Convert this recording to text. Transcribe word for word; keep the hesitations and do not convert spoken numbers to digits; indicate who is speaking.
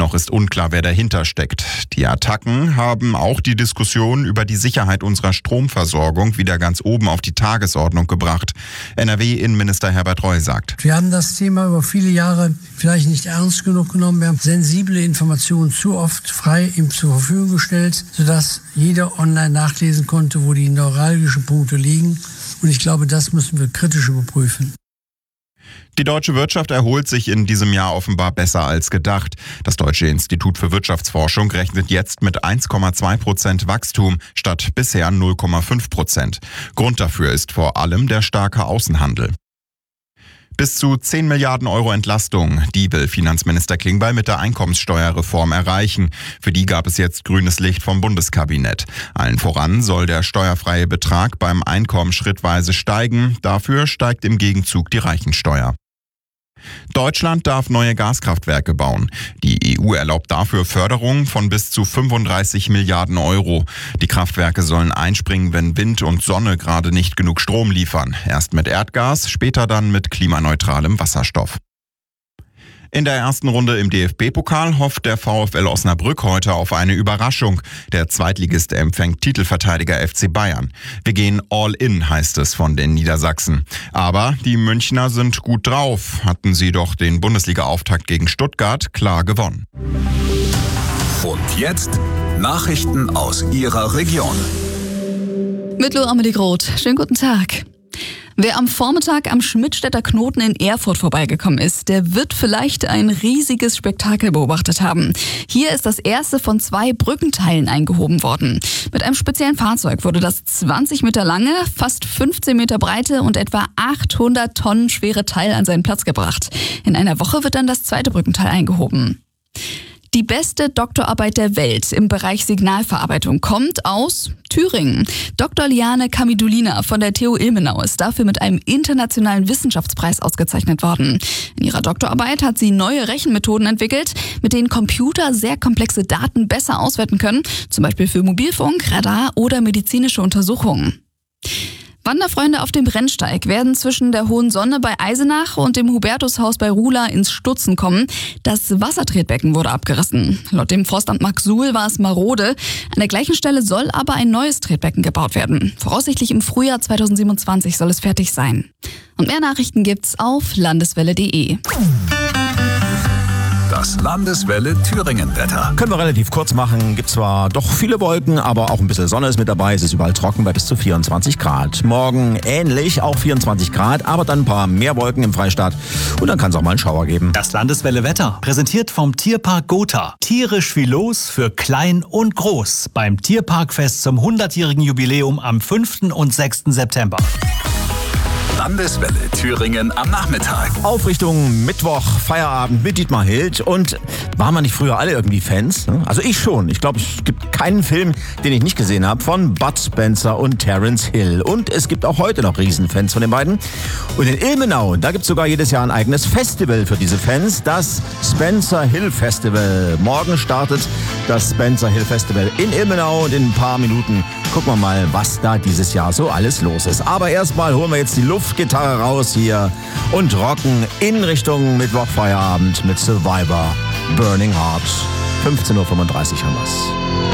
Speaker 1: Noch ist unklar, wer dahinter steckt. Die Attacken haben auch die Diskussion über die Sicherheit unserer Stromversorgung wieder ganz oben auf die Tagesordnung gebracht. N R W-Innenminister Herbert Reul sagt:
Speaker 2: Wir haben das Thema über viele Jahre vielleicht nicht ernst genug genommen. Wir haben sensible Informationen zu oft frei ihm zur Verfügung gestellt, sodass jeder online nachlesen konnte, wo die neuralgischen Punkte liegen. Und ich glaube, das müssen wir kritisch überprüfen.
Speaker 1: Die deutsche Wirtschaft erholt sich in diesem Jahr offenbar besser als gedacht. Das Deutsche Institut für Wirtschaftsforschung rechnet jetzt mit eins Komma zwei Prozent Wachstum statt bisher null Komma fünf Prozent. Grund dafür ist vor allem der starke Außenhandel. Bis zu zehn Milliarden Euro Entlastung, die will Finanzminister Klingbeil mit der Einkommenssteuerreform erreichen. Für die gab es jetzt grünes Licht vom Bundeskabinett. Allen voran soll der steuerfreie Betrag beim Einkommen schrittweise steigen. Dafür steigt im Gegenzug die Reichensteuer. Deutschland darf neue Gaskraftwerke bauen. Die E U erlaubt dafür Förderungen von bis zu fünfunddreißig Milliarden Euro. Die Kraftwerke sollen einspringen, wenn Wind und Sonne gerade nicht genug Strom liefern. Erst mit Erdgas, später dann mit klimaneutralem Wasserstoff. In der ersten Runde im D F B-Pokal hofft der VfL Osnabrück heute auf eine Überraschung. Der Zweitligist empfängt Titelverteidiger F C Bayern. Wir gehen all in, heißt es von den Niedersachsen. Aber die Münchner sind gut drauf. Hatten sie doch den Bundesliga-Auftakt gegen Stuttgart klar gewonnen.
Speaker 3: Und jetzt Nachrichten aus Ihrer Region.
Speaker 4: Mit Lo Amelie Groth. Schönen guten Tag. Wer am Vormittag am Schmidtstädter Knoten in Erfurt vorbeigekommen ist, der wird vielleicht ein riesiges Spektakel beobachtet haben. Hier ist das erste von zwei Brückenteilen eingehoben worden. Mit einem speziellen Fahrzeug wurde das zwanzig Meter lange, fast fünfzehn Meter breite und etwa achthundert Tonnen schwere Teil an seinen Platz gebracht. In einer Woche wird dann das zweite Brückenteil eingehoben. Die beste Doktorarbeit der Welt im Bereich Signalverarbeitung kommt aus Thüringen. Doktor Liane Kamidulina von der T U Ilmenau ist dafür mit einem internationalen Wissenschaftspreis ausgezeichnet worden. In ihrer Doktorarbeit hat sie neue Rechenmethoden entwickelt, mit denen Computer sehr komplexe Daten besser auswerten können, zum Beispiel für Mobilfunk, Radar oder medizinische Untersuchungen. Wanderfreunde auf dem Rennsteig werden zwischen der Hohen Sonne bei Eisenach und dem Hubertushaus bei Ruhla ins Stutzen kommen. Das Wassertretbecken wurde abgerissen. Laut dem Forstamt Marksuhl war es marode. An der gleichen Stelle soll aber ein neues Tretbecken gebaut werden. Voraussichtlich im Frühjahr zweitausendsiebenundzwanzig soll es fertig sein. Und mehr Nachrichten gibt's auf landeswelle punkt de.
Speaker 3: Das Landeswelle Thüringen-Wetter.
Speaker 5: Können wir relativ kurz machen. Gibt zwar doch viele Wolken, aber auch ein bisschen Sonne ist mit dabei. Es ist überall trocken bei bis zu vierundzwanzig Grad. Morgen ähnlich, auch vierundzwanzig Grad, aber dann ein paar mehr Wolken im Freistaat. Und dann kann es auch mal einen Schauer geben.
Speaker 6: Das Landeswelle Wetter, präsentiert vom Tierpark Gotha. Tierisch viel los für klein und groß. Beim Tierparkfest zum hundertjährigen Jubiläum am fünften und sechsten September.
Speaker 3: Landeswelle Thüringen am Nachmittag.
Speaker 5: Auf Richtung Mittwoch, Feierabend mit Dietmar Hild. Und waren wir nicht früher alle irgendwie Fans? Also ich schon. Ich glaube, es gibt keinen Film, den ich nicht gesehen habe, von Bud Spencer und Terence Hill. Und es gibt auch heute noch Riesenfans von den beiden. Und in Ilmenau, da gibt es sogar jedes Jahr ein eigenes Festival für diese Fans, das Spencer Hill Festival. Morgen startet das Spencer Hill Festival in Ilmenau und in ein paar Minuten gucken wir mal, was da dieses Jahr so alles los ist. Aber erstmal holen wir jetzt die Luftgitarre raus hier und rocken in Richtung Mittwochfeierabend mit Survivor Burning Heart. fünfzehn Uhr fünfunddreißig haben wir's.